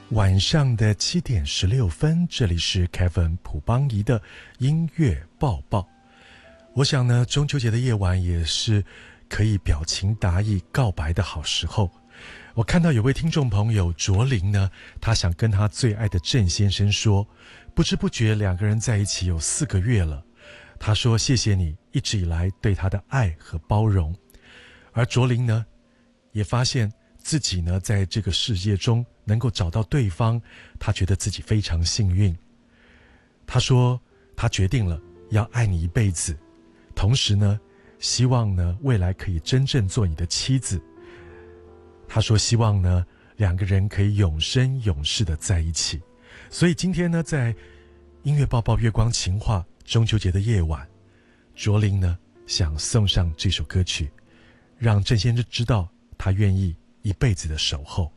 晚上的7:16，这里是 Kevin 朴邦仪的音乐报报。我想呢，中秋节的夜晚也是可以表情达意告白的好时候。我看到有位听众朋友卓林呢，他想跟他最爱的郑先生说，不知不觉两个人在一起有4个月了。他说谢谢你一直以来对他的爱和包容。而卓林呢，也发现自己呢在这个世界中能够找到对方，他觉得自己非常幸运。他说他决定了要爱你一辈子，同时呢希望呢未来可以真正做你的妻子。他说希望呢两个人可以永生永世的在一起。所以今天呢，在音乐报报月光情话中秋节的夜晚，卓林呢想送上这首歌曲，让郑先生知道他愿意一辈子的守候。